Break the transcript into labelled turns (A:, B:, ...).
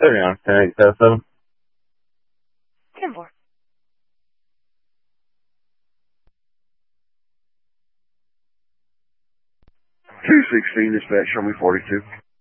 A: on 10-8-7.
B: 10-4.
C: 216, dispatch, show me 42.